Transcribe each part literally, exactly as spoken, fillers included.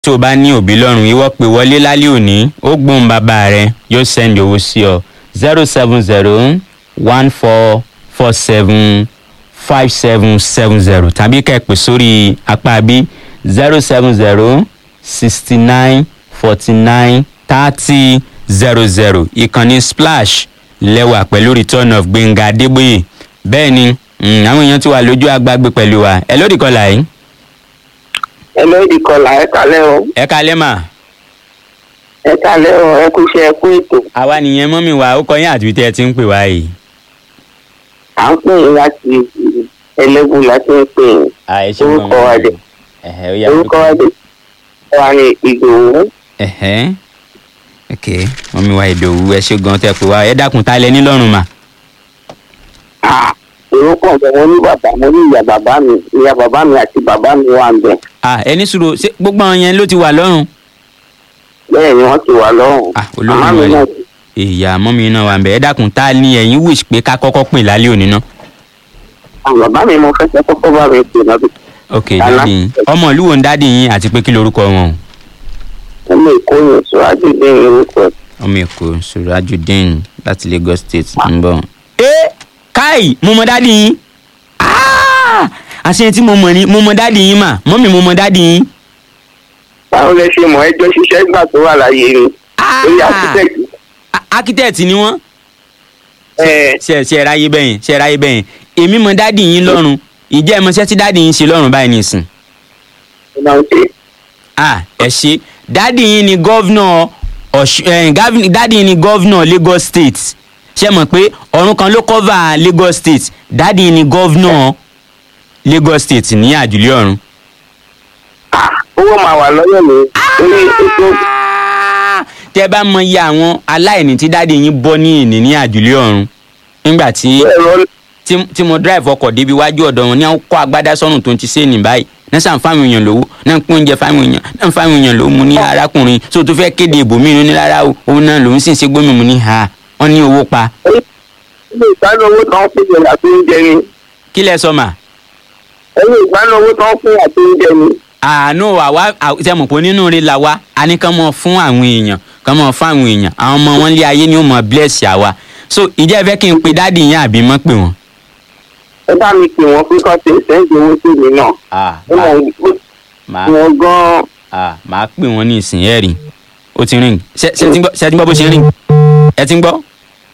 tó o bá ní òbí lọ́rùn ìwọ pé wọlé lálẹ́ òní ó gbóhùn bàbá rẹ yóò send owó sí ọ zero seven zero one four four seven five seven seven zero tàbí ká ẹ pè sórí apá bí zero seven zero sixty nine forty nine thirty zero zero ìkànnì splash lẹ́wà pẹ̀lú return of Gbénga Adébóyè bẹ́ẹ̀ ni àwọn èèyàn ti wà lójú agbágbé pẹ̀lú wa ẹ lódì kọlà yìí. ẹ lódì kọlà ẹ kálẹ́ o. ẹ kálẹ́ mà. ẹ kálẹ́ o ẹ kú iṣẹ́ ẹ kú ètò. àwa nìyẹn mọ́mì wa ó kọ yín àti tẹ́ ẹ ti ń pè wá yìí. à ń pè yín láti ẹlẹ́gùn láti ń pè yín. orúkọ wa dé orúkọ wa dé wa ní Ìdòwú. ok mọ́mì wa Ìdòwú ẹ ṣé gan tẹ́ pè wá ẹ dákun ta lẹ ní lọ́rùn mà. èrò kan bẹ mo ní bàbá mo ní ìyá bàbá mi ìyá bàbá mi àti bàbá mi wà ń bẹ. ẹni sùúrù ṣé gbogbo àwọn yẹn ló ti wà lọ́rùn. bẹ́ẹ̀ ni wọ́n ti wà lọ́rùn. olórí wa ìyá mọ́mì náà wà ń bẹ ẹ dákun ta ni ẹ̀yin wish pé ká kọ́kọ́ pè lálẹ́ òní náà. bàbá mi mo fẹ́ fẹ́ kọ́kọ́ bá mi pè náà. ok dáàdì ọmọ ìlú wo ń dáàdì yín àti pé kí lorúkọ wọn. ọmọ èkó yẹn Surajudeen orúkọ. ọmọ èkó Surajudeen láti Lagos State ń bọ̀. ẹ káì mo mọ dáàdì yín àṣẹ tí mo mọ ni mo mọ dáàdì yín mà mọ́mì mo mọ dáàdì yín. báwo lẹ ṣe mọ ẹjọ́ ṣiṣẹ́ gbà tó wà láyé ni lórí architect. architect ni wọ́n. ṣe ṣe ráyé bẹ́yìn ṣe ráyé bẹ́yìn èmi mọ dáàdì yín lọ́rùn ìjẹ́ ìmọ̀ṣẹ́ tí dáàdì yín ṣe lọ́rùn báyìí nìsín. ẹ ṣe dáàdì yín ni gọ́vnọ̀ dáàdì yín ni gọ́vnọ̀ Lagos State ṣe mọ̀ pé ọ̀run kan ló cover Lagos State dáàdì yín ni gọ́vnọ̀ Lagos State ní àjùlé ọ̀run. owó máa wà lọ́yọ̀ mi ní ètò. tẹ́ bá mọ iye àwọn aláìní tí dáàdì yín bọ́ ní ìní ní àjùlé ọ̀run nígbà tí tí mo drive ọkọ̀ débi wájú ọ̀dọ̀ wọn ní àwọn kọ́ agbádá sọ́run tó ń ti sé ní báyìí náà sàn fáwọn èèyàn lówó náà pín oúnjẹ fáwọn èèyàn náà fáwọn èèyàn lówó mu ní arákùnrin tó tó fẹ́ kéde ìbòmíràn ní rárá o òun náà lòún sì ń ṣe gbómi mu ní ha wọ́n ní owó pa. ilé ìgbàlú owó tán fún ìjẹun àti oúnjẹ ni. kí lẹ sọ mà. ilé ìgbàlú owó tán fún àti oúnjẹ ni. àánú àwa tẹmọ̀ pé nínú rẹ̀ la wa a ní kán mọ̀ fún àwọn èèyàn kán mọ̀ fún àwọn èèyàn àwọn ọmọ wọn lé ayé ni ó mọ̀ bless àwa so ìjẹ́ fẹ́ kí n pe dáàdì yín àbí mọ́ pè wọ́n. ẹ bá mi pè wọ́n pé kọ́ ṣe sẹ́ńdì owó sí mi náà. wọ́n gan. màá pè wọ́n ní ìsìn ẹ̀ rí ó ti rìn ṣe ti ń gbọ́ bó ṣe rìn ẹ ti ń gbọ́.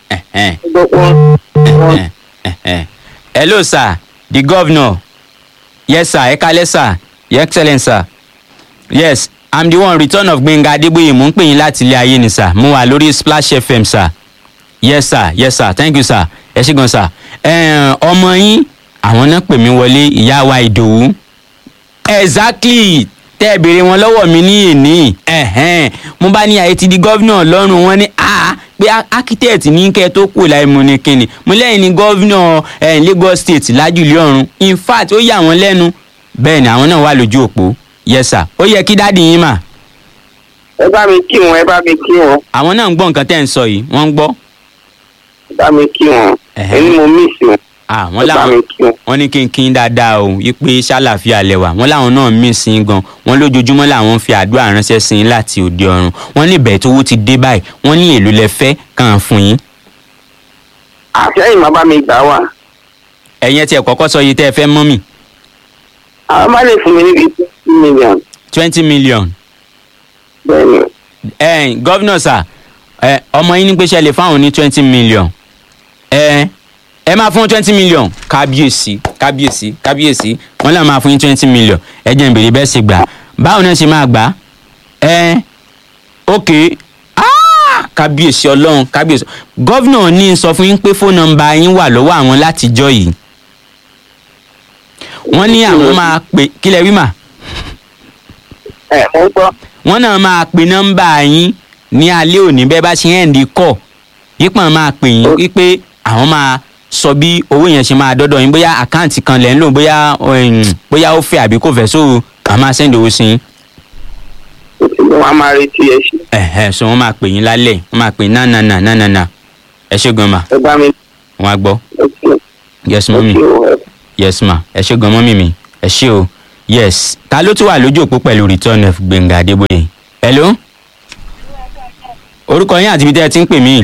hello sir the governor yes sir ẹ kálẹ́ sir your excellence sir yes i'm the one return of Gbénga Adébóyè mò ń pè yín láti ilé ayé ni sir mo wà lórí Splash F M sir yes sir yes sir thank you sir ẹ ṣé gan sir ọmọ yín àwọn náà pè mí wọlé ìyá wa Ìdòwú exactly tẹ́ ẹ béèrè wọn lọ́wọ́ mi ní èní ẹ̀hẹ́n mo bá ní àyè ti di gọ́vnà lọ́rùn wọn ní a pé architect ní kẹ́ tó kù láì mú ní kíni mo lẹ́yìn ní gọ́vnà Lagos State lájùlé ọ̀run in fact ó yà wọ́n lẹ́nu bẹ́ẹ̀ ni àwọn náà wà lójú òpó yes sir ó yẹ kí dáàdì yín mà. ẹ bá mi kí wọn ẹ bá mi kí wọn. àwọn náà ń gbọ́ nǹkan tẹ́ ń sọ yìí wọ́n ń gbọ́. ẹ bá mi kí wọn ẹni mo miss wọn. ah wọ́n láwọn wọ́n ní kí n kí n dáadáa o ipe ṣàlàfíà lẹ́wà wọ́n láwọn náà miss yín gan wọ́n lójoojúmọ́ làwọn fi àdúrà ránṣẹ́ sí yín láti òde ọ̀run wọ́n ní ìbẹ̀rẹ̀ tó wó ti dé báyìí wọ́n ní èlò lẹ fẹ́ kàn fún yín. àṣẹyìn máa bá mi gbà wá. ẹ̀yin tí ẹ kọ́kọ́ sọ iye tẹ́ ẹ fẹ́ mọ́ mi. àwọn bá lè fún mi níbi twenty million. twenty million. bẹ́ẹ̀ni. ẹ gọ́vnọ̀ sà ẹ ọmọ yín ní pé ṣe lè fáwọn ní twenty million. ẹ ẹ máa fún twenty million kábíyèsí kábíyèsí kábíyèsí wọn lè máa fún yín twenty million ẹ jẹ́ n béèrè bẹ́ẹ̀ ṣe gbà báwo náà ṣe máa gbà ẹ ok kábíyèsí ọlọ́run kábíyèsí gọ́vnọ̀ ní sọ fún yín pé fóònù nọ́mbà yín wà lọ́wọ́ àwọn látijọ́ yìí wọ́n ní àwọn máa pè kí lẹ wí mà. ẹ mo ń gbọ́. wọ́n náà máa pe nọ́mbà yín ní alẹ́ òní bẹ́ẹ̀ bá ṣe ń di kọ́ yípọ̀n máa pè yín wípé àwọn máa sọ bí owó yẹn ṣe máa dọ́dọ̀ yín bóyá àkáǹtì kan lẹ́ ń lò bóyá bóyá ó fẹ́ àbí kò fẹ́ so àwọn máa sẹ́ndì owó sí yín. wọ́n á máa retí ẹ ṣe. ẹ̀hẹ̀ so wọ́n máa pè yín lálẹ́ wọ́n máa pè yín nánà nánà ẹ ṣé gan ma. ẹ bá mi. wọ́n á gbọ́. yes mọ́mì yes ma ẹ ṣé gan mọ́mì mi ẹ ṣé o yes ta ló tún wà lójú òpó pẹ̀lú return of Gbénga Adébóyè. hello orúkọ yín àti ibi tẹ́ ẹ ti ń pè mí.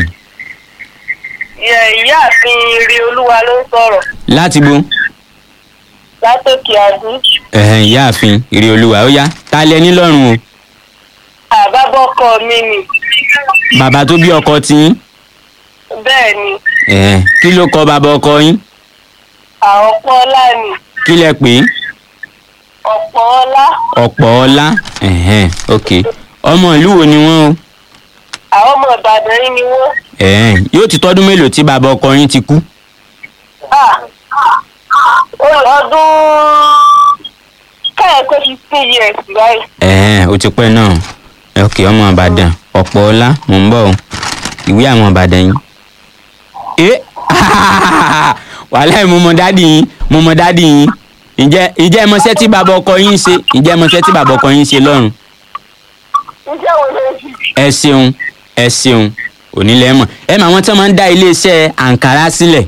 ìyáàfin ire olúwa ló ń sọ̀rọ̀. láti bo. látòkè àdú. ẹ̀hẹ̀n ìyáàfin ire olúwa ó yá ta lẹ ní lọ́rùn o. àbábọ́kọ mi ni. bàbá tó bí ọkọ tí yín. bẹ́ẹ̀ ni. ẹ̀hẹ̀n kí ló kọ bàbá ọkọ yín. ọ̀pọ̀ ọlá ni. kí lẹ pè é. ọ̀pọ̀ ọlá. ọ̀pọ̀ ọlá ẹ̀hẹ̀n ok ọmọ ìlú wo ni wọ́n o. àwọn ọmọ ìbàdàn yìí ni wọ́n. ẹ̀hẹ̀n yóò ti tọ́dún mélòó tí bàbá ọkọ yín ti kú. ọdún kẹ́ẹ̀kọ́ fifteen years báyìí. ẹ̀hẹ̀n ó ti pẹ́ náà ok ọmọ ìbàdàn ọ̀pọ̀ ọlá mò ń bọ̀ o ìwé àwọn ìbàdàn yín. ẹ wàhálà mo mọ dádì yín mo mọ dádì yín ǹjẹ́ ǹjẹ́ ẹ mọṣẹ́ tí bàbá ọkọ yín ṣe ǹjẹ́ ẹ mọṣẹ́ tí bàbá ọkọ yín ṣe lọ́run. ǹjẹ́ wo lè fi. ẹ ṣeun ẹ ṣeun onílẹ̀ mọ̀ ẹ mọ àwọn tí wọ́n máa ń dá iléeṣẹ́ àǹkárá sílẹ̀.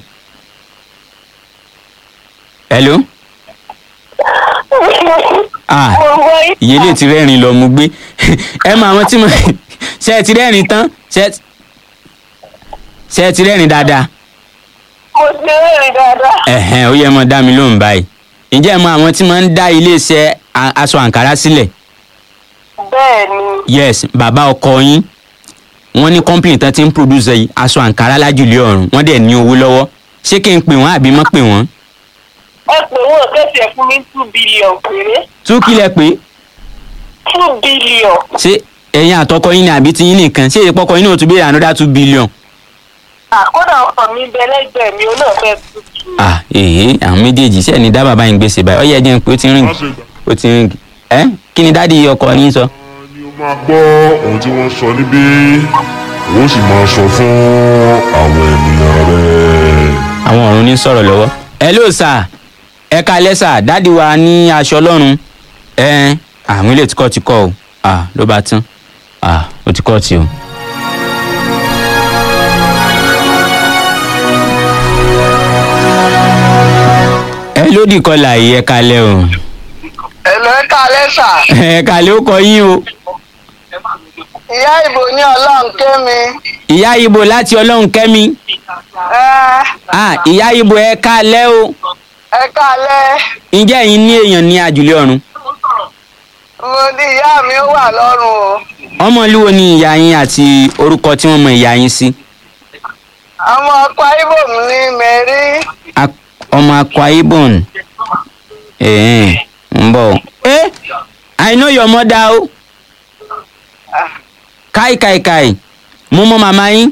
hello. ah ìyẹlẹ ti rẹ́rìn lọ mú gbé ẹ mọ àwọn tí mo ṣe ẹ ti rẹ́rìn tán ṣe ṣe ẹ ti rẹ́rìn dáadáa. mo ti rẹ́rìn dáadáa. ẹ̀hẹ̀n ó yẹ mọ dá mi lóhùn báyìí ǹjẹ́ ẹ mọ àwọn tí wọ́n ń dá iléeṣẹ́ aṣọ àǹkárá sílẹ̀. bẹ́ẹ̀ ni. yes bàbá ọkọ yín wọ́n ní company tán ti ń produce yìí aṣọ àǹkárá lájùlé ọ̀run wọ́n dẹ̀ ní owó lọ́wọ́ ṣé kí n pè wọ́n àbí mọ́ pè wọ́n. ẹ pè wọ́n kẹ́sì ẹ̀ fún mi two billion péré. tú kílẹ̀ pé. two billion. ṣé ẹ̀yin àtọkọ yín ni àbí ti yín nìkan ṣé ìpọkọ yín náà tún béèrè another two billion. àkọ́dà ọkọ mi bẹ lẹ́gbẹ̀ẹ́ mi ó náà fẹ́ tutù. ah èyí àwọn méjèèjì ṣe ni dá bàbá yín gbèsè báyìí ó yẹ jẹ́ pé ó ti rìn ó ti rìn ẹ kí ni dádì ọkọ yín sọ. ni o máa gbọ́ ohun tí wọ́n sọ níbí wọ́n sì máa sọ fún àwọn ènìyàn rẹ̀. àwọn ọ̀run ní sọ̀rọ̀ lọ́wọ́. hello sir ẹ kalẹ́ sà dádì wa ní aṣọ ọlọ́run ẹ àwọn ilé tí kò ti kọ́ o ah ló bá tán ah ó ti kọ́ ti o. ẹ lódì kọlà yìí ẹ kalẹ́ o. ẹ̀lọ́ ẹ kalẹ́ sà. ẹ kalẹ́ ó kọ yín o. ìyá ìbò ní ọlọ́run kẹ́mi. ìyá ibo láti ọlọ́run kẹ́mi. ah ìyá ibo ẹ kalẹ́ o. ẹ kalẹ́. ǹjẹ́ ẹ̀yin ní èèyàn ní àjùlé ọ̀run. mo ní ìyá mi ó wà lọ́run o. ọmọ ìlú wo ni ìyá yín àti orúkọ tí wọ́n mọ ìyá yín sí. ọmọ Akwa Ibom ní Mary. ọmọ Akwa Ibom ẹ̀ẹ́n ń bọ̀. ẹ I know your mother o. káì káì káì mo mọ màmá yín.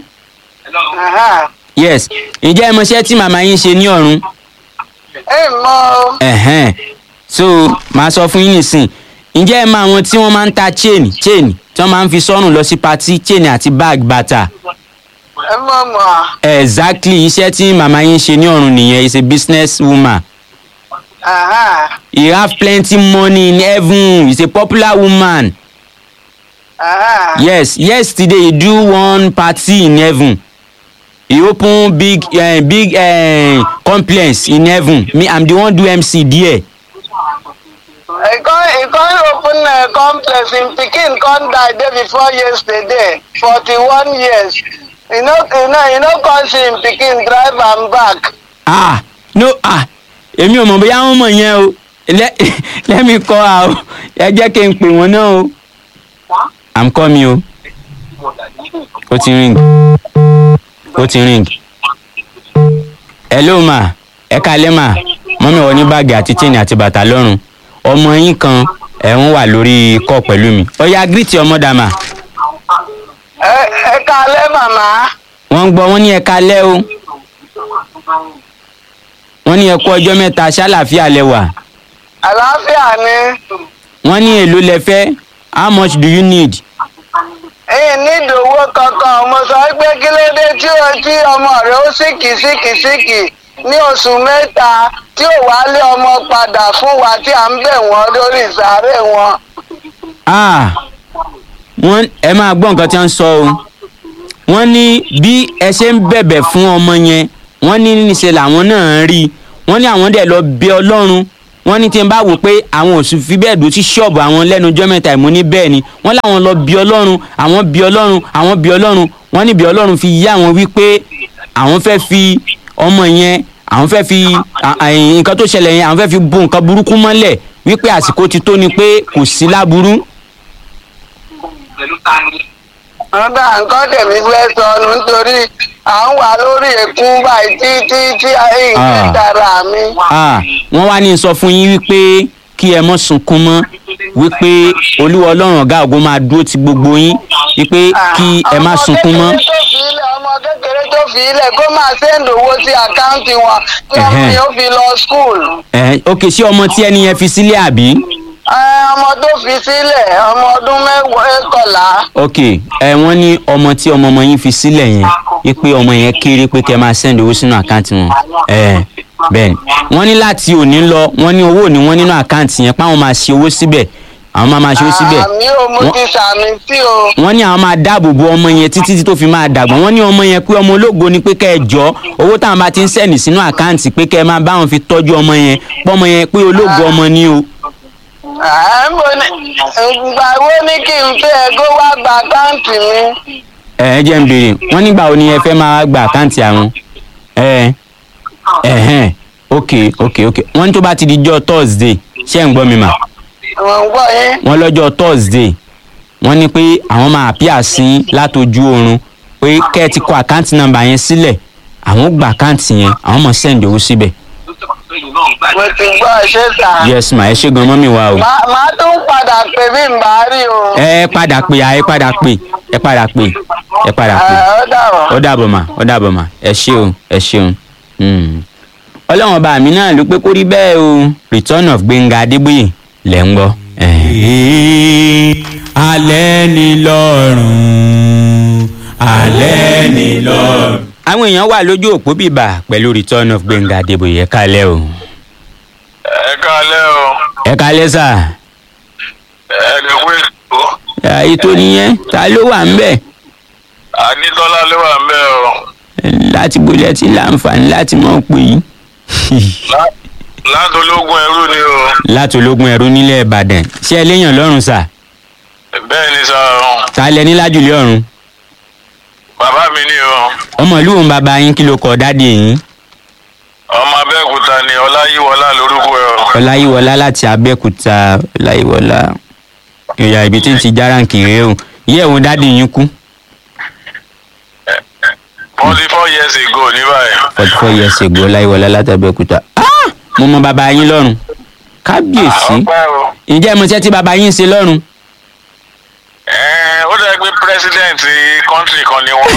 yes ǹjẹ́ ẹ mọṣẹ́ tí màmá yín ṣe ní ọ̀run. ẹ mọ o. ẹ̀hẹ́n so màá sọ fún yín nísìn ǹjẹ́ ẹ mọ àwọn tí wọ́n máa ń ta chain chain tí wọ́n máa ń fi sọ́rùn lọ sí patí chain àti bag bàtà. ẹ mọ mọ. exactly iṣẹ́ tí màmá yín ṣe ní ọ̀run nìyẹn is a business woman. Uh-huh. he have plenty money in heaven he's a popular woman. Uh-huh. yes yesterday he do one party in heaven he open big uh, big uh, complex in heaven me I'm the one do M C there. He come he come open a complex in Pikin come die day before yesterday forty-one years you know you know you know come see him Pikin drive am back. ah no ah èmi ò mọ̀ bóyá wọ́n mọ̀ yẹn o let me call her o ẹ jẹ́ kí n pè wọ́n náà o I'm coming o ó ti ring ó ti ring hello ma ẹ kalẹ́ ma mọ́mí wọ ní báàgì àti chain àti bàtà lọ́rùn ọmọ yín kan ẹ̀ ń wà lórí kọ́ pẹ̀lú mi ó yá greet your mother ma. ẹ ẹ kalẹ́ màmá. wọ́n ń gbọ́ wọ́n ní ẹ kalẹ́ o wọ́n ní ẹ kú ọjọ́ mẹ́ta ṣàlàáfíà lẹ́wà. àlàáfíà ni. wọ́n ní èlò lẹ fẹ́ how much do you need. ẹ̀yin nídìí owó kankan mo sọ pé kí ló dé tí o tí ọmọ rẹ ó síkì síkì síkì ní oṣù mẹ́ta tí ò wá lé ọmọ padà fún wa tí à ń bẹ̀ wọ́n lórí ìsàárè wọn. ah wọ́n ẹ máa gbọ́ nǹkan tí wọ́n ń sọ o wọ́n ní bí ẹ ṣe ń bẹ̀bẹ̀ fún ọmọ yẹn wọ́n ní níṣẹ́ làwọn náà ń rí wọ́n ní àwọn dẹ̀ lọ bẹ ọlọ́run wọ́n ní tí n bá wò pé àwọn òsì fi bẹ́ẹ̀ dúró sí ṣọ́ọ̀bù àwọn lẹ́nu ọjọ́ mẹ́ta ìmú ní bẹ́ẹ̀ ni wọ́n láwọn lọ bí ọlọ́run àwọn bí ọlọ́run àwọn bí ọlọ́run wọ́n ní bí ọlọ́run fi yé àwọn wípé àwọn fẹ́ fi ọmọ yẹn àwọn fẹ́ fi nǹkan tó ṣẹlẹ̀ yẹn àwọn fẹ́ fi bo nǹkan burúkú mọ́lẹ̀ wípé àsìkò ti tó ni pé kò sí láburú. ọ̀dà nǹkan tẹ̀mí fẹ́ sọnù nítorí à ń wà lórí èkún báyìí tí tí tí ìgbẹ́ dára mi. wọ́n wá ní sọ fún yín wípé kí ẹ mọ́ sunkún mọ́ wípé olúwa ọlọ́run ọ̀gá ògo máa dúró ti gbogbo yín wípé kí ẹ má sunkún mọ́. ọmọ kékeré tó fi ilẹ̀ kó máa ṣẹ́ǹdì owó sí àkáǹtì wọn kí ọmọ yẹn ó fi lọ skul. ok ṣé ọmọ tí ẹni yẹn fi sílẹ̀ àbí. ọmọ tó fi sílẹ̀ ọmọ ọdún mẹ́kànlá. ok ẹ wọ́n ní ọmọ tí ọmọ ọmọ yín fi sílẹ̀ yẹn wípé ọmọ yẹn kéré pé kẹ́ máa send owó sínú àkáǹtì wọn ẹ bẹ́ẹ̀ni wọ́n ní láti òní lọ wọ́n ní owó òní wọ́n nínú àkáǹtì yẹn páwọn máa ṣe owó síbẹ̀ àwọn máa máa ṣe owó síbẹ̀. àmì ò mo ti sàmì sí o. wọ́n ní àwọn máa dáàbò bo ọmọ yẹn títí tí tó fi máa dàgbà wọ́n ní ọmọ yẹn pé ọmọ ológo ni pé kẹ́ ẹ jọ owó táwọn bá ti ń sẹ́ni sínú àkáǹtì pé kẹ́ ẹ máa bá wọn fi tọ́jú ọmọ yẹn pọ́mọ yẹn pé ológo ọmọ ni o. ìgbà wo ni kí n fẹ́ ẹ kó wá gba àkáǹtì mi. ẹ ẹ jẹ́ ń béèrè wọ́n nígbà wo ni ẹ fẹ́ máa gba àkáǹtì àwọn. ẹ ẹhẹn ok ok ok wọ́n ní tó bá ti di jọ́ thursday ṣé ẹ̀ ń gbọ́ mi mà. wọ́n ń gbọ́ yín. wọ́n lọ́jọ́ thursday wọ́n ní pé àwọn máa àpíà sí látọjú oorun pé kẹ́ ẹ ti kọ àkáǹtì nọ́mbà yẹn sílẹ̀ àwọn gba àkáǹtì yẹn àwọn mọ̀ sẹ́ǹdì owó síbẹ̀. mo ti gbọ́ ṣé sà. yes ma ẹ ṣe gan mọ́mí wa o. màá tún padà pè bí n bá rí o. ẹ padà pè ẹ padà pè ẹ padà pè ẹ padà pè ó dàbọ̀. ó dàbọ̀ mà ó dàbọ̀ mà ẹ ṣé o ẹ ṣeun. ọlọ́run ọba mi náà ló pé kó rí bẹ́ẹ̀ o return of Gbénga Adébóyè lẹ̀ ń gbọ́. alẹ́ ni lọ́rùn alẹ́ ni lọ́rùn. àwọn èèyàn wà lójú òpó bíbà pẹ̀lú return of Gbénga Adébóyè ẹ kálẹ́ o. ẹ kálẹ́ o. ẹ kálẹ́ sà. ẹ ní wé tó. ètò nìyẹn ta ló wà ń bẹ̀. Anítọ́lá ló wà ń bẹ̀ o. láti bolẹ̀ tí láǹfààní láti mọ̀ pé yín. láti ológun ẹrú ni o. láti ológun ẹrú nílẹ̀ Ìbàdàn ṣé ẹ léèyàn lọ́rùn sà. bẹ́ẹ̀ ni sà. ta lẹ ní lájùlé ọ̀run. bàbá mi ni o. ọmọ ìlú òun bàbá yín kí ló kọ dáàdì yín. ọmọ Abẹ́òkúta ni Ọláyíwọlá lórúkọ ẹ o. Ọláyíwọlá láti Abẹ́òkúta Ọláyíwọlá ìyá ibi tí ń ti járáǹkì rèé o yẹ́ òun dáàdì yín kú. forty four years ago ní báyìí. forty four years ago Ọláyíwọlá láti Abẹ́òkúta. mo mọ bàbá yín lọ́rùn kábíyèsí ǹjẹ́ ẹ mọ̀ ṣẹ́ tí bàbá yín ṣe lọ́rùn. ó dẹ́ pé president country kan ni wọ́n.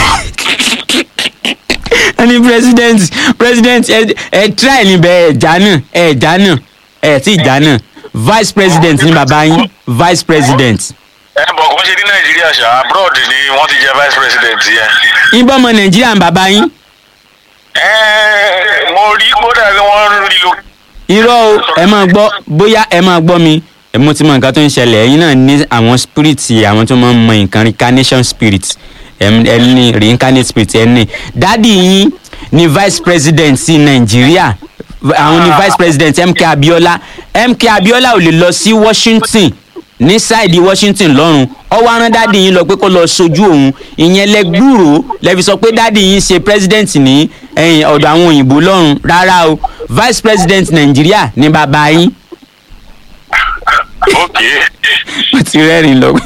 ẹni president president ẹ ẹ try níbẹ̀ ẹ jánà ẹ jánà ẹ tí jánà vice president ni bàbá yín vice president. ẹ bọ̀ kó ṣe ní Nàìjíríà ṣá abroad ni wọ́n ti jẹ vice president yẹn. ibà ọmọ Nàìjíríà ń bàbá yín. ẹ mo rí kódà ni wọ́n rí lo. irọ́ o ẹ máa gbọ́ bóyá ẹ máa gbọ́ mi mo ti mọ nǹkan tó ń ṣẹlẹ̀ ẹ̀yin náà ní àwọn spirit àwọn tó máa ń mọ nǹkan reincarnation spirit ẹ ní reincarnate spirit ẹ ní dádì yín ní vice president sí Nàìjíríà àwọn ní vice president M K Abiola M K Abiola ò lè lọ sí Washington ní sáìdì Washington lọ́rùn ọwọ́ arán dádì yín lọ pé kó lọ sojú òun ìyẹn lẹ́gbúrò lẹ́fi sọ pé dádì yín ṣe president ní ọ̀dọ̀ àwọn òyìnbó lọ́rùn rárá o vice president Nàìjíríà ní bàbá yín. ok. mo ti rẹ́rìn lọ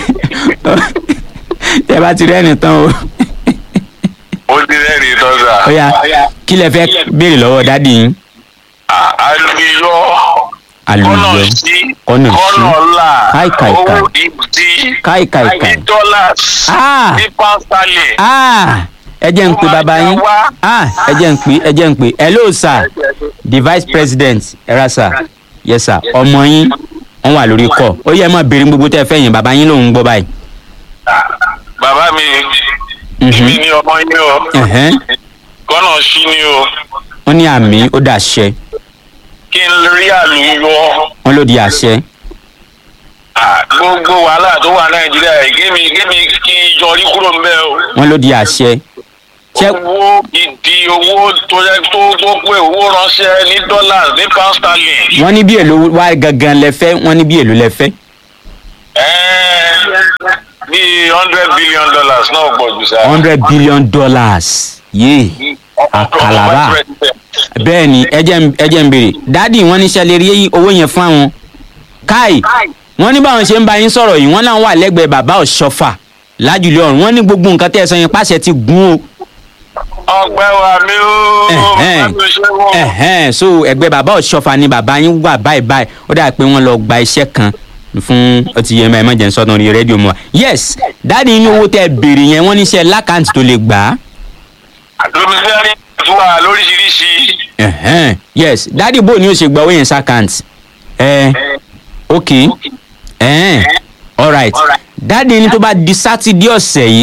tẹ bá ti rẹ́rìn tán o. ó ti rẹ́rìn tán sà. ó yá kí lẹ fẹ́ béèrè lọ́wọ́ dádì yín. àlùyọ àlùyọ kọ́nà sí kọ́nà sí kọ́nà ọ̀la káì káì káì owó ìdí káì káì káì ní dọ́là Ah! ní pásítálì. ẹ jẹ́ ń pe bàbá yín ẹ jẹ́ ń pe ẹ jẹ́ ń pe hello sir the vice president ẹ ra sir yes sir ọmọ yín wọ́n wà lórí kọ́ ó yẹ máa béèrè gbogbo tẹ́ ẹ fẹ́ yẹn bàbá yín lòún gbọ́ báyìí. bàbá mi èmi ni ọmọ yín o kọ́nà sí ni o. wọ́n ní àmì ó dàṣẹ. kí n rí àlùyọ. wọ́n ló di àṣẹ. gbogbo wàhálà tó wà Nàìjíríà gémi gémi kí n yọrí kúrò ńbẹ̀ o. wọ́n ló di àṣẹ. owó gidi owó tó yẹ tó tó pé owó ránṣẹ́ ní dollars ní pound sterling. wọ́n ní bí èlò wá gangan lẹ fẹ́ wọ́n ní bí èlò lẹ fẹ́. bí hundred billion dollars náà pọ̀ jù sá. hundred billion dollars yéé àkàlàbà bẹ́ẹ̀ ni ẹ jẹ́ ń béèrè dádì wọ́n ní ṣẹlẹ̀ rí owó yẹn fún àwọn káì wọ́n ní báwọn ṣe ń bá yín sọ̀rọ̀ yìí wọ́n náà wà lẹ́gbẹ̀ẹ́ bàbá ọ̀ṣọ́fà lájùlé ọ̀run wọ́n ní gbogbo nǹkan tẹ́ ẹ sọ yẹn pàṣẹ ti gún o. ọgbẹ́ wa mi ó. so ẹgbẹ́ bàbá ọ̀ṣọ́fà ni bàbá yín wà báyìí báyìí ó dà pé wọ́n lọ gba iṣẹ́ kan fún ọtí yẹn ẹ má jẹ́ ń sọ́nà orí rédíò mọ́ yes dáàdi inú owó tẹ́ béèrè yẹn wọ́n níṣẹ́ lákàntì tó lè gbà á. àdómísẹ́rì tó wà lóríṣiríṣi. yes dáàdi bò ní o ṣe gba owó yẹn sákàntì. ẹ ok ẹ alright dáàdi ní tó bá di sátidé ọ̀sẹ̀ yìí.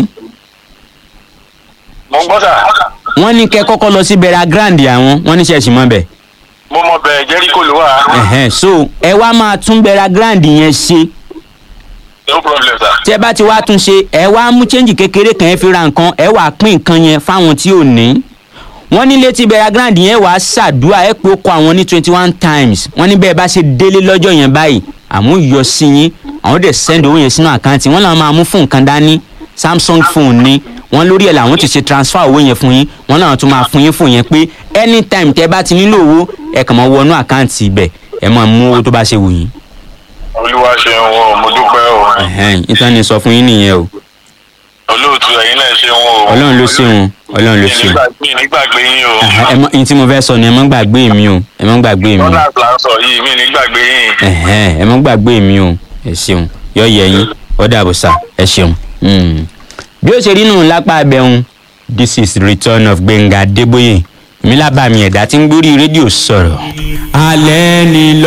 mo ń gbọ́ sà. wọ́n ní kẹ́ kọ́kọ́ lọ sí bẹ̀rẹ̀ grand àwọn wọ́n ní ṣẹ́ẹ̀ṣì mọ́ bẹ̀. mo mọ bẹ̀rẹ̀ jẹ́ríkò ló wà. so ẹ wá máa tún bẹ̀rẹ̀ grand yẹn ṣe. no problem sir. tí ẹ bá ti wá tún ṣe ẹ wá mú change kékeré kan ẹ fi ra nǹkan ẹ wá pín nǹkan yẹn fáwọn tí ò ní. wọ́n ní létí bẹ̀rẹ̀ grand yẹn wàá ṣàdúrà ẹ pé ó kọ àwọn ní twenty one times wọ́n ní bẹ́ẹ̀ bá ṣe délé lọ́jọ́ yẹn báyìí àmú yọ sí yín àwọn dẹ̀ send owó yẹn sínú àkáǹtì wọ́n làwọn máa mú fún nǹkan dání Samsung phone ni wọ́n lórí ẹ̀ làwọn ti ṣe transfer owó yẹn fún yín wọ́n làwọn tún máa fún yín fún yẹn pé anytime tẹ́ bá ti nílò owó ẹ kàn máa wọnú àkáǹtì ibẹ̀ ẹ máa mú owó tó bá ṣe wù yín. olúwa ṣeun o mo dúpẹ́ o. ìtàn ni sọ fún yín nìyẹn o. olóòtú ẹ̀yin náà ṣeun o. ọlọ́run ló ṣeun ọlọ́run ló ṣeun. mi ní gbàgbé yín o. ẹ mọ ìyìn tí mo fẹ́ sọ ni ẹ mọ gbàgbé mi o ẹ mọ gbàgbé mi. lọ́nà àgbà sọ yìí mi ní gbàgbé yín. ẹ mọ gbàgbé mi o ẹ ṣeun yọ yẹ yín ó dàbọ̀ sá ẹ ṣeun. bí ó ṣe rí nù lápá abẹ́hùn this is return of Gbénga Adébóyè èmi lábàá mi ẹ̀dá tí ń gbórí rédíò sọ̀rọ̀. alẹ́ ni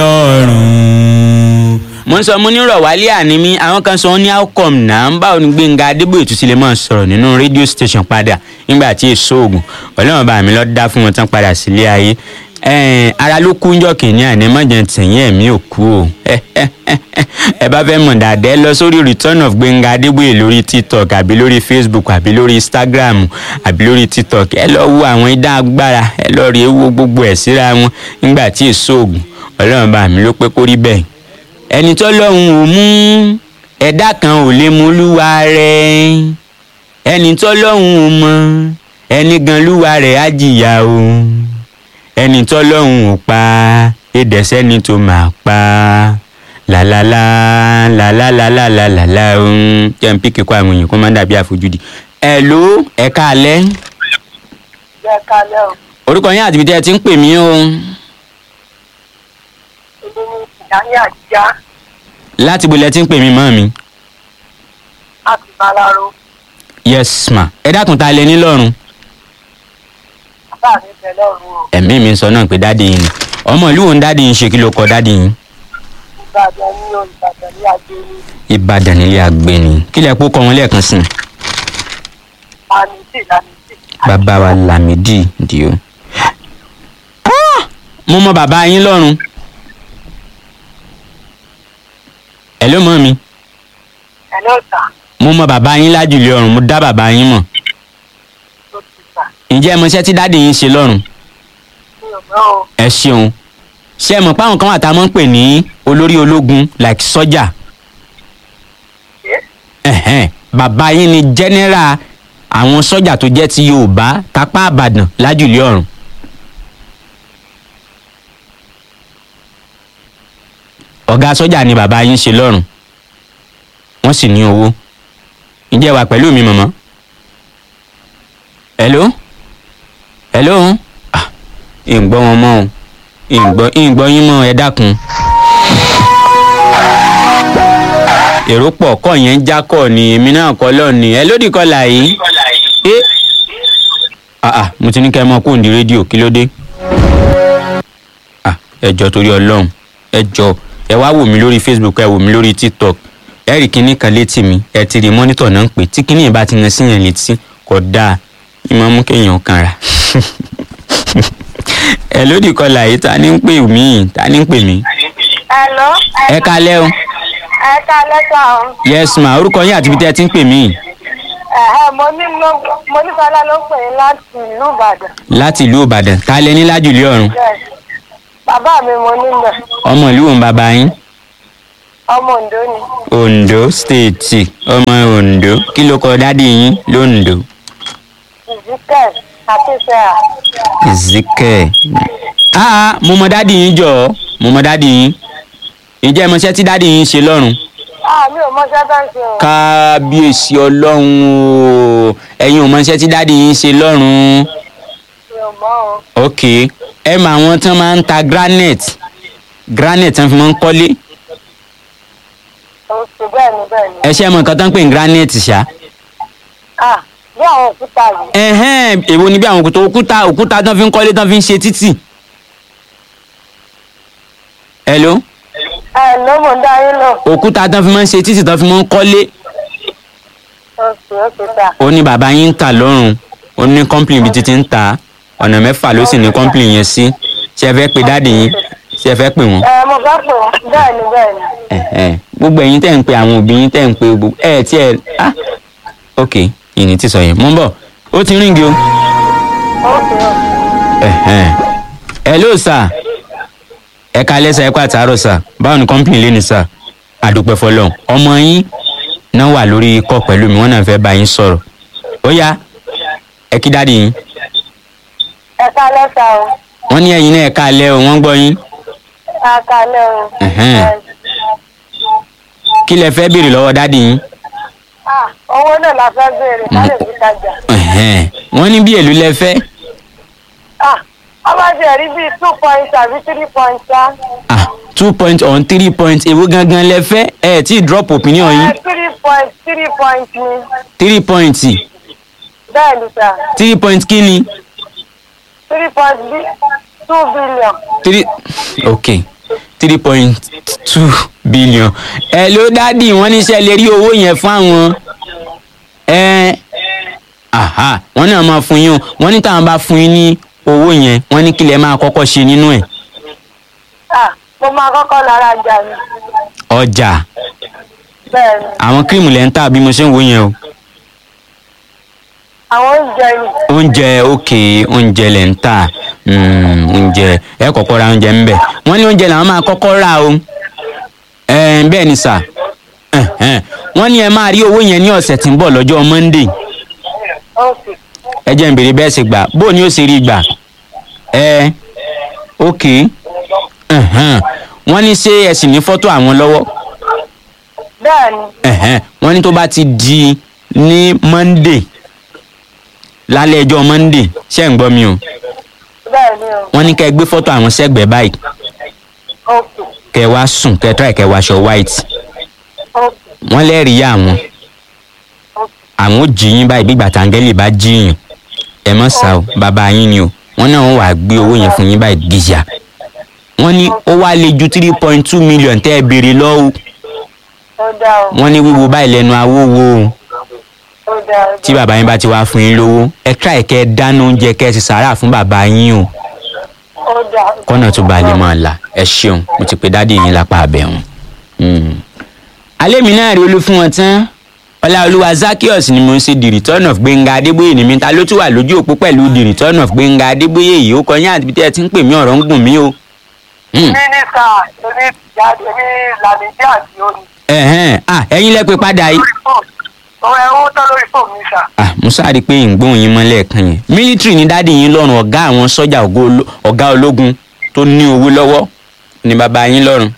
lọ́rùn. mo ń sọ mo ní rọ̀wálé àní mi àwọn kan sọ wọn ní outcome náà ń bá òní Gbénga Adébóyè tún sílẹ̀ máa sọ̀rọ̀ nínú rédíò station padà nígbà tí èso oògùn ọlọ́run bá mi lọ dá fún wọn tán padà sílé ayé ara ló kú njọ́ kìíní àní mọ̀jẹ̀ tẹ̀yìn ẹ̀mí ò kú o ẹ bá fẹ́ mọ̀ dáadáa ẹ lọ sórí return of Gbénga Adébóyè lórí TikTok àbí lórí Facebook àbí lórí Instagram àbí lórí TikTok ẹ lọ wo àwọn idán agbára ẹ lọ rí ewu gbogbo ẹ̀ síra wọn nígbà tí èso oògùn ọlọ́run bá mi ló pé kó rí bẹ́ẹ̀ ẹni tó lọ́hùn ò mú ẹ̀dá kan ò lè mú lúwa rẹ̀ ẹni tó lọ́hùn ò mọ ẹni gan lúwa rẹ̀ á jìyà o ẹni tó lọ́hùn ò pa ẹ̀dẹ̀sẹ́ni tó máa pa làlàlà làlàlàlàlàlà òun jẹ́ n píkì kó àwọn èèyàn kó má dàbí àfojúdi. ẹ̀ ló ẹ̀ka alẹ́. ẹ̀ka alẹ́ o. orúkọ yín àti ibi tí ẹ ti ń pè mí o. Ìyáni àjíjá. láti bo ilẹ̀ tí ń pè mí mọ́ mi. láti Balaro. yes ma ẹ dákun ta lẹ ní lọ́rùn. bàbá mi bẹ lọ́rùn o. ẹ̀mí mi sọ náà pé dáàdi yín ni ọmọ ìlú wo ń dáàdi yín ṣe kí ló kọ dáàdi yín. Ìbàdàn ní o Ìbàdàn ní agbèrè. Ìbàdàn nílé agbẹni kí lẹ kó kọ wọn lẹ́ẹ̀kan sí i. Lámìdí Lámìdí. bàbá wa Lámìdí di o. mo mọ bàbá yín lọ́rùn. ẹ ló mọ mi. ẹ ló ta. mo mọ bàbá yín lájùlé ọ̀run mo dá bàbá yín mọ̀. ló ti gbà. ǹjẹ́ ẹ mọ iṣẹ́ tí dáàdi yín ṣe lọ́rùn. mi ò mọ̀ o. ẹ ṣeun ṣé ẹ mọ̀ pé àwọn kan wà tá a máa ń pè ní olórí ológun like sọ́jà. ẹ̀hẹ́n bàbá yín ni general àwọn sọ́jà tó jẹ́ ti Yorùbá kápá Ìbàdàn lájùlé ọ̀run. ọ̀gá sọ́jà ni bàbá yín ṣe lọ́rùn wọ́n sì ní owó ǹjẹ́ wà pẹ̀lú mi mọ̀mọ́. hello hello ah ìgbọ́ wọn mọ́ o ìgbọ́ ìgbọ́ yín mọ́ ẹ dákun. èrò pọ̀ kọ́ yẹn ń jákọ̀ ni èmi náà kọ́ lọ́ọ̀ ni ẹ lódì kọ́ là yìí. ẹ ah ah mo ti ní kẹ́ ẹ mọ kó ń di rédíò kí ló dé. ah ẹ jọ̀ọ́ torí Ọlọ́run ẹ jọ̀ọ́ ẹ wá wò mí lórí Facebook ẹ wò mí lórí TikTok ẹ rí kíní kan létí mi ẹ ti rí mọ́nítọ̀ náà ń pè tí kíní yẹn bá ti yan sí yẹn létí kò dáa ìmọ̀ mú kéèyàn kanra. ẹ lódì kọlà yìí ta ni ń pè mí ta ni ń pè mí. Hello. ẹ kalẹ́ o. ẹ kalẹ́ sà o. yes ma orúkọ yín àti ibi tí ẹ ti ń pè mí. Ẹ̀hẹ́ mo ní mo ní Fọlá ló pè é láti ìlú Ìbàdàn. láti ìlú ìbàdàn ta lẹ ní lájùlé ọ̀run. Bàbá mi mo ní lọ. ọmọ ìlú òun bàbá yín. Ọmọ Oǹdó ni. Ondo state ọmọ Ondo kí ló kọ dádì yín lóńdó. Ezekiel Akínsẹ́yà. Ezekiel. ah mo mọ dádì yín jọ mo mọ dádì yín ǹjẹ́ ẹ mọṣẹ́ tí dádì yín ṣe lọ́run. Ah mi ò mọṣẹ́ tó ń ṣe o. kábíyèsí ọlọ́run o ẹ̀yin ò mọṣẹ́ tí dádì yín ṣe lọ́run. Mi ò mọ̀ o. ok ẹ mọ àwọn tán máa ń ta granite granite tán fi máa ń kọ́lé. Oṣù bẹ́ẹ̀ ni bẹ́ẹ̀ ni. ẹ ṣe mọ nǹkan tán pè ní granite ṣá. Ah bí àwọn òkúta yìí. ẹ̀hẹ́n èwo ni bí àwọn òkúta òkúta òkúta tán fi ń kọ́lé tán fi ń ṣe títì. hello. Ẹ ló mọ̀ ń dá yín lọ. òkúta tán fi máa ń ṣe títì tán fi máa ń kọ́lé. Oṣù òkúta. ó ní bàbá yín ń tà lọ́rùn ó ní kọ́ńpìlì bíi títí ń tà ọ̀nà mẹ́fà ló sì ní kọ́ńpìlì yẹn sí ṣé ẹ fẹ́ pe dáàdì yín ṣé ẹ fẹ́ pè wọ́n. Ẹ mo fẹ́ pè wọ́n bẹ́ẹ̀ ni bẹ́ẹ̀ ni. ẹ̀hẹ́n gbogbo ẹ̀yin tẹ̀ ń pe àwọn òbí yín tẹ̀ ń pe gbogbo ẹ̀ tí ẹ̀ ah ok ìní ti sọ yẹn mo ń bọ̀ ó ti ríǹgì o. Oṣù o. ẹ̀hẹ́n hello sir ẹ kalẹ́ sà ẹ kú àtàárọ̀ sà báwo ni kọ́ńpìlì lé ní sà àdúpẹ́ fọlọ́run ọmọ yín náà wà lórí ikọ̀ pẹ̀lú mi wọ́n náà fẹ́ bá yín sọ̀rọ̀ ó yá ẹ kí dáàdì yín. Ẹ kálẹ́ sà o. wọ́n ní ẹ̀yin náà ẹ kalẹ́ o wọ́n gbọ́ yín. Ẹ kálẹ́ o. Ẹ̀hẹ́n. kí lẹ fẹ́ béèrè lọ́wọ́ dáàdì yín. Ah owó náà la fẹ́ béèrè ká lè fi tajà. Ẹ̀hẹ́n. wọ́n ní bí èlò lẹ fẹ́. Ah ọba ti rí bíi two point àbí three point ṣá. ah two point on three point èwo gangan lẹ fẹ́ ẹ tí drop opinion yín. Ẹ three point three point ni. three point Bẹ́ẹ̀ ni sà. three point kí ni. three point two billion. three ok three point two billion. ẹ ló dádì wọ́n ní ṣe lè rí owó yẹn fún àwọn. ẹ aha wọ́n náà máa fún yín o wọ́n ní táwọn bá fún yín ní owó yẹn wọ́n ní kí lẹ máa kọ́kọ́ ṣe nínú ẹ̀. Ah mo máa kọ́kọ́ lọ ra ọjà mi. ọjà Bẹ́ẹ̀ ni. àwọn kírìmù lẹ́ ń tà bí mo ṣe ń wò yẹn o. Àwọn oúnjẹ ni. oúnjẹ òkè oúnjẹ lẹ̀ ń tà mm, oúnjẹ ẹ kọ́kọ́ ra oúnjẹ ńbẹ̀ wọ́n ní oúnjẹ làwọn máa kọ́kọ́ rà o. ẹ bẹ́ẹ̀ ni sà ẹ̀hẹ́n. wọ́n ní ẹ máa rí owó yẹn ní ọ̀sẹ̀ tí ń bọ̀ lọ́jọ́ Monday. Okay. ẹ jẹ́ n béèrè bẹ́ẹ̀ ṣe gbà bó ni ó ṣe rí gbà. ẹ ok ẹ̀hẹ́n. wọ́n ní ṣé ẹ sì ní fọ́tò àwọn lọ́wọ́. Bẹ́ẹ̀ ni. ẹ̀hẹ́n. wọ́n ní tó bá ti di ní Monday lálẹ́ ẹjọ́ Monday ṣé ń gbọ́ mi o. Bẹ́ẹ̀ ni o. wọ́n ní kẹ́ ẹ gbé fọ́tò àwọn sẹ́gbẹ̀ẹ́ báyìí Okay. kẹ́ ẹ wá sùn kẹ́ ẹ try kẹ́ ẹ wá aṣọ white. Okay. wọ́n lẹ́rìí yá àwọn àwọn ò jí yín báyìí bí ìgbà tàǹgẹ́lì bá jí yín ẹ mọ̀ sá o bàbá yín ni o wọ́n náà wọ́n wàá gbé owó yẹn fún yín báyìí gíjà wọ́n ní ó wá lè ju three point two million tẹ́ ẹ béèrè lọ́wọ́ Ó dá o. wọ́n ní wíwo báyìí lẹ́nu awówó o Ó dá o. tí bàbá yín bá ti wá fún yín lówó ẹ try kẹ́ ẹ dáná oúnjẹ kẹ́ ẹ sì sàárà fún bàbá yín o Ó dá o. kọ́nà tó bá lè máa là ẹ ṣeun mo ti pe dádì yín lápá abẹ́hùn. alẹ́ mi náà rí olú fún wọn tán ọláolúwa Zaccheaus ni mo ń ṣe the return of Gbénga Adébóyè ní mi ta ló tún wà lójú òpó pẹ̀lú the return of Gbénga Adébóyè yìí ó kọyìn àti bí ẹ ti ń pè mí ọ̀rọ̀ ń gùn mí o. Mínísítà èmi jáde ní Làmídì àti Oní. ẹ̀hẹ́n ah ẹ̀yin lẹ pè padà yìí. Ọ̀rọ̀ ẹ̀wọ̀n tán lórí fóònù mi sà. ah mo sáré pé ìgbóhùn yín mọ́lẹ̀ kan yẹn mílítírì ní dádì yín lọ́rùn ọ̀gá àwọn sọ́jà ọ̀gá ológun tó ní owó lọ́wọ́ ní bàbá yín lọ́rùn.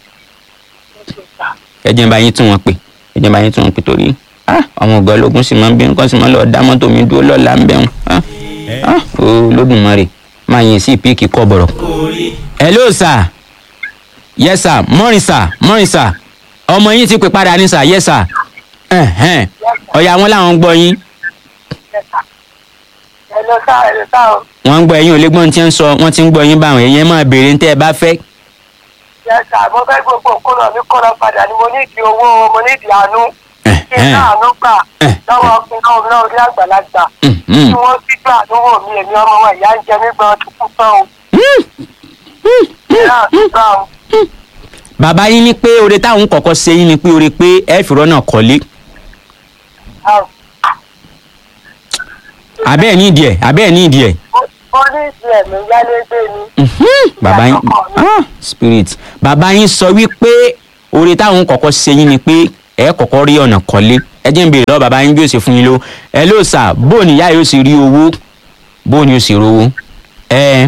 ẹ jẹ́ n bá yín tún wọn pè ẹ jẹ́ n bá yín tún wọn pè torí ah àwọn ọ̀gá ológun sì máa ń bí nǹkan sì máa ń lọ dá mọ́tò mi dúró lọ́la ń bẹ̀rùn ah ah Olódùmarè máa yẹn sí píìkì kọ́ bọ̀rọ̀. hello sir yes sir morning sir morning sir ọmọ yín ti pè padà ní sir yes sir ẹ̀hẹ́n ọ̀yà wọn làwọn ń gbọ́ yín. Ẹ̀lọ́ sá ẹ̀lọ́ sá o. wọ́n ń gbọ́ ẹ̀yin ò lè gbọ́n tí ń sọ wọ́n ti ń gbọ́ yín báwọn èèyàn máa béèrè ní tẹ́ ẹ bá fẹ́. Yẹ́sà mo fẹ́ gbogbo kóná mi kóná padà ni mo ní ìdí owó mo ní ìdí àánú. Kí n náà àánú gbà lọ́wọ́ ọkùnrin náà náà rí àgbàlagbà. Tí wọ́n sì gbà lówó mi èmi ọmọ wọn ìyá ń jẹ mí gbọ́n tó kú tán o. Ìyá àtúgbà o. bàbá yín ní pé oore táwọn kọ́kọ́ ṣe yín ni pé oore pé ẹ fi rọ́nà kọ́lé. abẹ́ ẹ̀ ní ìdí ẹ̀ abẹ́ ẹ̀ ní ìdí ẹ̀. Mo ní ìsìn ẹ̀mí yálégbé ni. bàbá yín ah spirit bàbá yín sọ wípé oore táwọn kọ́kọ́ ṣe yín ni pé ẹ kọ́kọ́ rí ọ̀nà kọ́lé ẹ jẹ́ ń béèrè lọ́wọ́ bàbá yín bí ó ṣe fún yín ló ẹ ló sà bóò ní ìyá yóò ṣe rí owó bóò ní ó ṣe rówó ẹ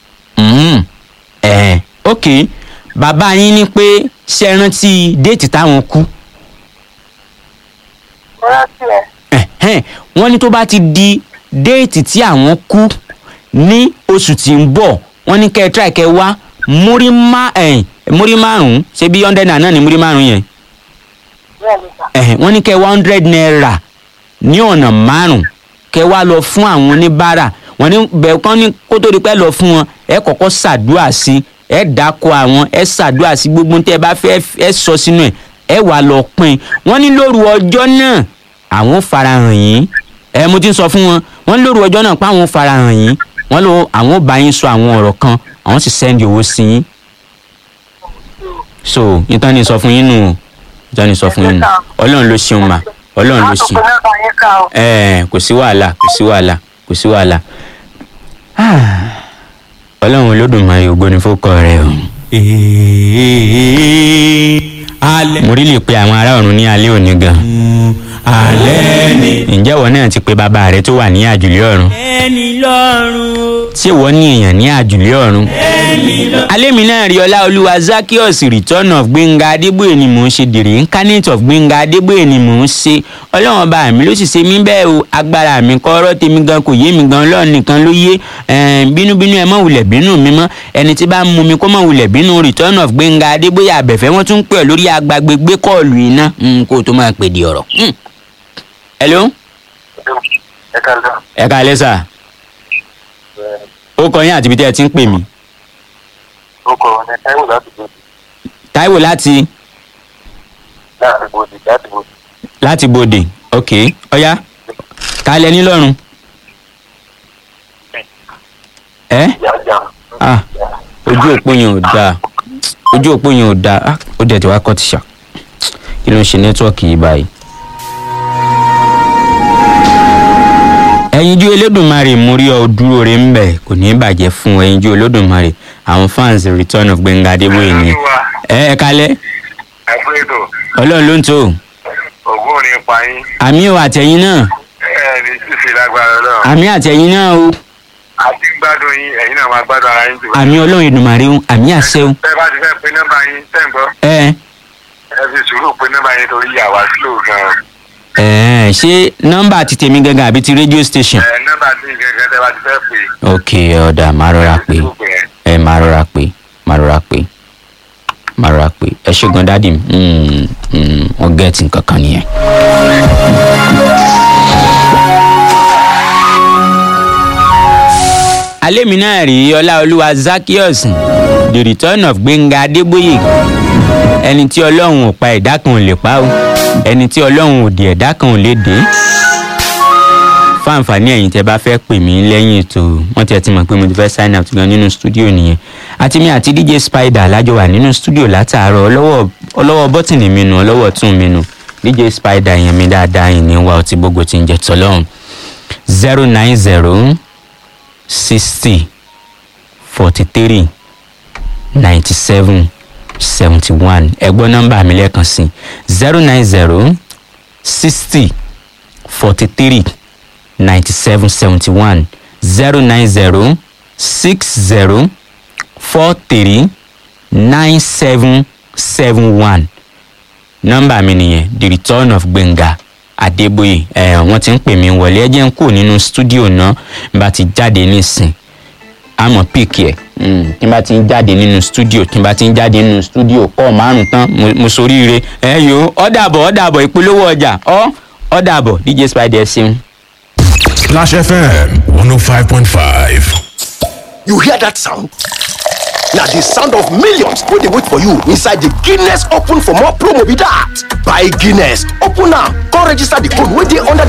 ẹ ok bàbá yín ní pé ṣe é rántí déètì táwọn kú. Mo rántí ẹ̀. wọ́n ní tó bá ti di déètì tí àwọn kú ní oṣù tí ń bọ̀ wọ́n ní kẹ́ ẹ tíráì kẹ́ ẹ wá múrí má múrí márùn-ún ṣe bí hundred naira náà ní múrí márùn-ún yẹn wọ́n ní kẹ́ ẹ wá hundred naira ní ọ̀nà márùn-ún kẹ́ ẹ wá lọ fún àwọn oníbàárà wọ́n ní bẹ̀rù kan ní kó tó di pẹ́ lọ fún wọn ẹ kọ́kọ́ ṣàdúrà sí ẹ dákọ àwọn ẹ ṣàdúrà sí gbogbo tẹ́ ẹ bá fẹ́ ẹ sọ sínú ẹ ẹ wà lọ pín wọ́n ní lóru ọjọ́ náà àwọn farahàn yín ẹ mo ti ń sọ fún wọn wọ́n ní lóru ọjọ́ náà pé àwọn farahàn yín wọ́n lọ àwọn bá yín sọ àwọn ọ̀rọ̀ kan àwọn sì sẹ́ndì owó sí yín so ìtàn ni sọ fún yín nù ìtàn ni sọ fún yín nù ọlọ́run ló ṣeun mà ọlọ́run ló ṣeun ẹ kò sí wàhálà kò sí wàhálà kò sí wàhálà ọlọ́run olódùmarè ògbóni fókọ rẹ o. mo rí lè pe àwọn ará ọ̀run ní alẹ́ òní gan. alẹ́ ni. ǹjẹ́ ìwọ náà ti pe bàbá rẹ tó wà ní àjùlé ọ̀run. ẹni lọ́run. ṣé ìwọ ní èèyàn ní àjùlé ọ̀run. ẹni lọ́run. alẹ́ mi náà rí ọlá olúwa Zaccheaus return of Gbénga Adébóyè ni mò ń ṣe the reincarnate of Gbénga Adébóyè ni mò ń ṣe ọlọ́run ọba mi ló sì ṣe mí bẹ́ẹ̀ o agbára mi kọ́ ọ̀rọ̀ tèmi gan kò yé mi gan ọlọ́run nìkan ló yé bínúbínú ẹ mọ̀ wulẹ̀ bínú mi mọ́ ẹni tí bá ń mú mi kó mọ̀ wulẹ̀ bínú return of Gbénga Adébóyè àbẹ̀fẹ́ wọ́n tún ń pè ọ́ lórí agbágbé gbé kọ́ọ̀lù iná kó o tó máa pè di ọ̀rọ̀. hello. ẹ káalẹ́ sà. ó kọ yín àti ibi tí ẹ ti ń pè mí. ó kọ ní Táíwò láti bòdì. Táíwò láti. láti bòdì láti bòdì. láti bòdì ok ọ̀yá kálẹ̀ nílọ́run. ẹ ah ojú òpó yẹn ò dáa ojú òpó yẹn ò dáa ah ó dẹ̀ tí wàá kọ́ ti ṣá kí ló ń ṣe nẹ́tíwọ́ọ̀kì yìí báyìí. ẹyinjú Olódùmarè mú rí ọ dúró rẹ ń bẹ kò ní í bàjẹ́ fún ẹyinjú Olódùmarè àwọn fans return of Gbénga Adébóyè ni. ẹ ẹ kálẹ̀. ẹ fún ètò. ọlọ́run ló ń tó. ògùn ò ní pa yín. àmì ò àtẹ̀yìn náà. ẹ ní sísè lágbára náà. àmì àtẹ̀yìn náà o. àti gbádùn yín ẹ̀yin náà máa gbádùn ara yín tó. àmì ọlọ́run Èdùmàrè o àmì àṣẹ o. ẹ bá ti fẹ́ pe nọ́mbà yín tẹ́ ń gbọ́. ẹ ẹ fi sùúrù pe nọ́mbà yín torí àwa slow gan-an. ẹ ṣé nọ́mbà ti tèmi gangan àbí ti rédíò station. ẹ nọ́mbà tí gẹ́gẹ́ tẹ́ bá ti fẹ́ pè. ok ọ̀dà máa rọra pé ẹ máa rọra pé máa rọra pé máa rọra pé ẹ ṣé gan dádì wọ́n gẹ̀ẹ́tì nǹkan kan nìyẹn. alẹ́ mi náà rí ọláolúwa Zaccheaus the return of Gbénga Adébóyè ẹni tí ọlọ́run ò pa ẹ̀dá kan ò lè pa o ẹni tí ọlọ́run ò dé ẹ̀dá kan ò lè dé. fáǹfààní ẹ̀yin tẹ́ bá fẹ́ pè mí lẹ́yìn ètò wọ́n ti ẹ̀ ti mọ̀ pé mo ti fẹ́ sign out gan nínú stúdíò nìyẹn àti mi àti D J Spider lájọ wà nínú stúdíò látàárọ̀ ọlọ́wọ́ ọlọ́wọ́ bọ́tìnì mi nù ọlọ́wọ́ tún mi nù D J Spider yẹn mi dáadáa yìí ní wa ọtí gbogbo ti ń jẹ tọ́lọ́run zero nine zero sixty forty three ninety seven seventy one ẹgbọ́n nọ́mbà mi lẹ́ẹ̀kan sí zero nine zero sixty forty three ninety seven seventy one zero nine zero six zero four three nine seven seven one nọ́mbà mi nìyẹn the return of Gbénga Adébóyè ẹ wọ́n ti ń pè mí wọlé ẹ jẹ́ ń kó nínú stúdíò náà bá ti jáde nísìn àmọ́ píìkì ẹ̀ tí n bá ti ń jáde nínú stúdíò tí n bá ti ń jáde nínú stúdíò kọ́ márùn tán mo soríire ẹ yòó ọ̀dàbọ̀ ọ̀dàbọ̀ ìpolówó ọjà ọ̀ ọ̀dàbọ̀ D J Spider ṣeun. Splash F M one oh five point five. You hear that sound? Now the sound of millions wey dey wait for you inside the Guinness Open for More promo be that. Buy Guinness, open am, come register the code wey dey under the